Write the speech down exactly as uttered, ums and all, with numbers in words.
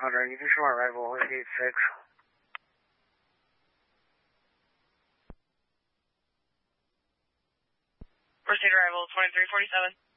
Hunter, you can show my arrival eight six. Proceed arrival twenty-three forty-seven.